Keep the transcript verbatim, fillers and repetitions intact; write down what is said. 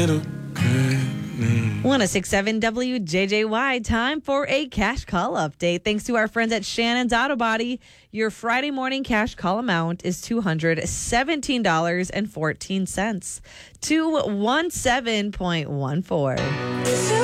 one oh six point seven W J J Y. Time for a cash call update. Thanks to our friends at Shannon's Auto Body, your Friday morning cash call amount is two hundred seventeen dollars and fourteen cents. two hundred seventeen point one four.